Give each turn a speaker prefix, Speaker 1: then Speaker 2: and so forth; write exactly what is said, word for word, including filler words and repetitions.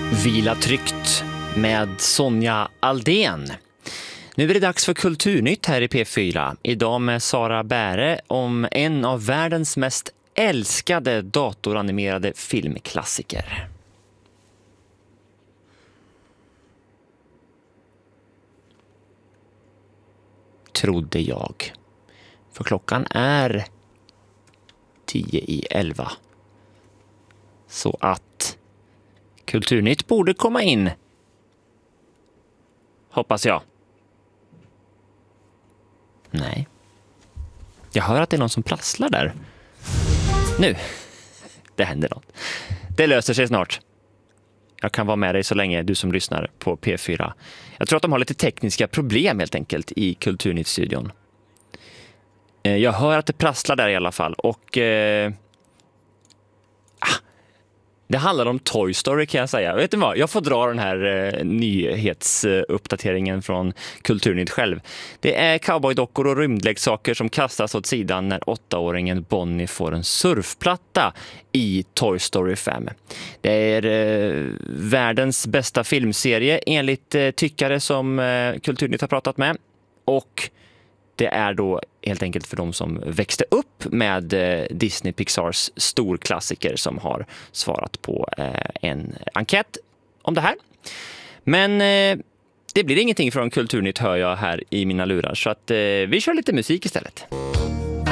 Speaker 1: Vila tryggt med Sonja Aldén. Nu är det dags för Kulturnytt här i P fyra. Idag med Sara Bäre om en av världens mest älskade datoranimerade filmklassiker. Trodde jag. För klockan är tio i elva. Så att Kulturnytt borde komma in. Hoppas jag. Nej. Jag hör att det är någon som prasslar där. Nu. Det händer något. Det löser sig snart. Jag kan vara med dig så länge, du som lyssnar på P fyra. Jag tror att de har lite tekniska problem helt enkelt i Kulturnytt-studion. Jag hör att det prasslar där i alla fall. Och eh, det handlar om Toy Story, kan jag säga. Vet du vad? Jag får dra den här eh, nyhetsuppdateringen från Kulturnytt själv. Det är cowboydockor och rymdleksaker som kastas åt sidan när åttaåringen Bonnie får en surfplatta i Toy Story fem. Det är eh, världens bästa filmserie enligt eh, tyckare som eh, Kulturnytt har pratat med. Och det är då helt enkelt för de som växte upp med eh, Disney Pixars storklassiker som har svarat på eh, en enkät om det här. Men eh, det blir ingenting från Kulturnytt, hör jag här i mina lurar, så att eh, vi kör lite musik istället.